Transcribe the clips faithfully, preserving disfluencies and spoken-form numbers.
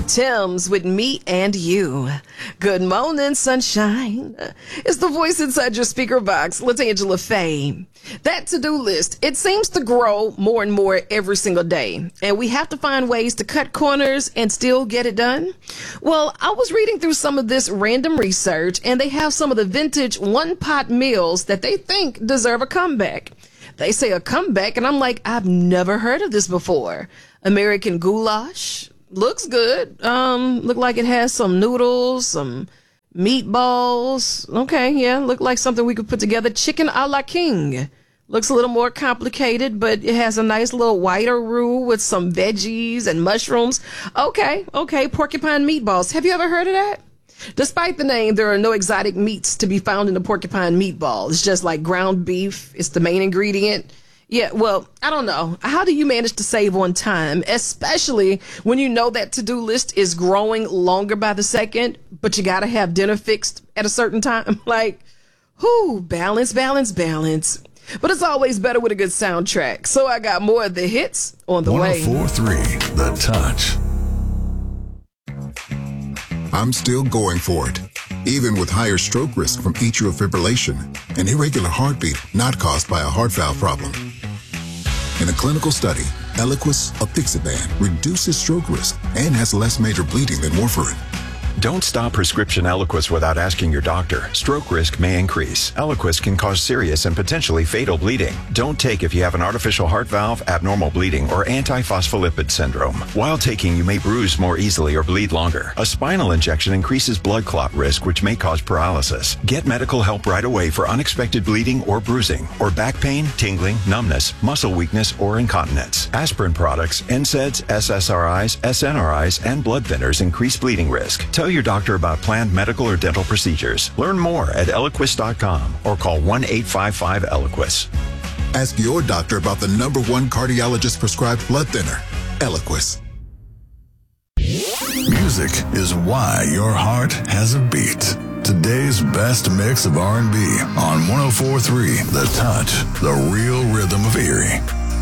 Tim's with me and you. Good morning, sunshine. It's the voice inside your speaker box, LaTangela Faye. That to-do list, it seems to grow more and more every single day, and we have to find ways to cut corners and still get it done. Well, I was reading through some of this random research, and they have some of the vintage one-pot meals that they think deserve a comeback. They say a comeback, and I'm like, I've never heard of this before. American goulash. Looks good. Um, look like it has some noodles, some meatballs. Okay, yeah, look like something we could put together. Chicken a la king. Looks a little more complicated, but it has a nice little whiter roux with some veggies and mushrooms. Okay, okay, porcupine meatballs. Have you ever heard of that? Despite the name, there are no exotic meats to be found in the porcupine meatball. It's just like ground beef. It's the main ingredient. Yeah, well, I don't know. How do you manage to save on time, especially when you know that to-do list is growing longer by the second, but you got to have dinner fixed at a certain time? Like, whoo, balance, balance, balance. But it's always better with a good soundtrack. So I got more of the hits on the way. one oh four point three The Touch. I'm still going for it, even with higher stroke risk from atrial fibrillation, an irregular heartbeat not caused by a heart valve problem. In a clinical study, Eliquis apixaban reduces stroke risk and has less major bleeding than warfarin. Don't stop prescription Eliquis without asking your doctor. Stroke risk may increase. Eliquis can cause serious and potentially fatal bleeding. Don't take if you have an artificial heart valve, abnormal bleeding, or antiphospholipid syndrome. While taking, you may bruise more easily or bleed longer. A spinal injection increases blood clot risk, which may cause paralysis. Get medical help right away for unexpected bleeding or bruising, or back pain, tingling, numbness, muscle weakness, or incontinence. Aspirin products, N SAIDs, S S R Is, S N R Is, and blood thinners increase bleeding risk. Tell your doctor about planned medical or dental procedures. Learn more at Eliquis dot com or call one eight five five Eliquis. Ask your doctor about the number one cardiologist prescribed blood thinner, Eliquis. Music is why your heart has a beat. Today's best mix of R and B on one oh four point three The Touch, the real rhythm of Erie.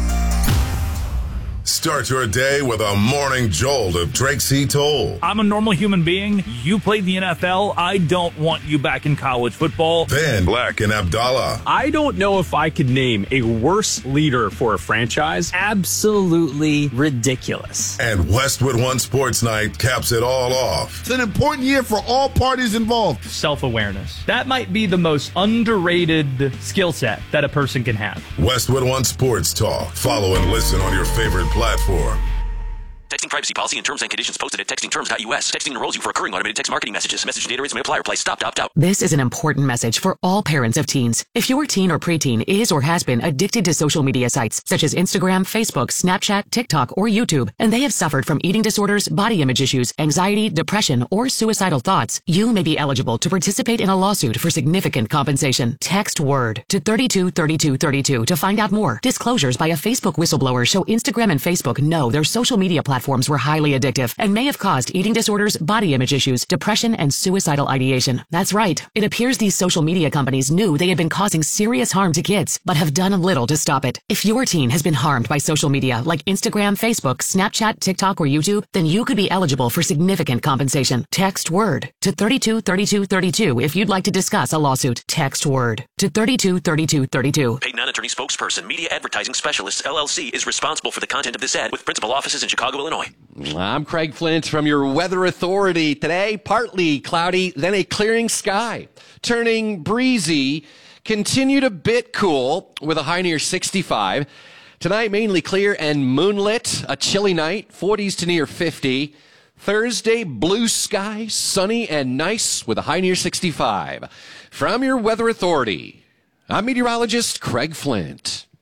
Start your day with a morning jolt of Drake C. Toll. I'm a normal human being. You played the N F L. I don't want you back in college football. Then Black and Abdallah. I don't know if I could name a worse leader for a franchise. Absolutely ridiculous. And Westwood One Sports Night caps it all off. It's an important year for all parties involved. Self-awareness. That might be the most underrated skill set that a person can have. Westwood One Sports Talk. Follow and listen on your favorite platform. Texting privacy policy and terms and conditions posted at texting terms dot U S. Texting enrolls you for recurring automated text marketing messages. Message data rates may apply. Reply stop, opt out. This is an important message for all parents of teens. If your teen or preteen is or has been addicted to social media sites such as Instagram, Facebook, Snapchat, TikTok, or YouTube, and they have suffered from eating disorders, body image issues, anxiety, depression, or suicidal thoughts, you may be eligible to participate in a lawsuit for significant compensation. Text WORD to thirty-two thirty-two thirty-two to find out more. Disclosures by a Facebook whistleblower show Instagram and Facebook know their social media platforms were highly addictive and may have caused eating disorders, body image issues, depression, and suicidal ideation. That's right. It appears these social media companies knew they had been causing serious harm to kids, but have done little to stop it. If your teen has been harmed by social media like Instagram, Facebook, Snapchat, TikTok, or YouTube, then you could be eligible for significant compensation. Text WORD to thirty-two thirty-two thirty-two if you'd like to discuss a lawsuit. Text WORD to thirty-two thirty-two thirty-two. Paid non-attorney spokesperson, Media Advertising Specialists, L L C, is responsible for the content of this ad with principal offices in Chicago, Illinois. I'm Craig Flint from your Weather Authority. Today, partly cloudy, then a clearing sky. Turning breezy, continued a bit cool with a high near sixty-five. Tonight, mainly clear and moonlit. A chilly night, forties to near fifty. Thursday, blue sky, sunny and nice with a high near sixty-five. From your Weather Authority, I'm meteorologist Craig Flint.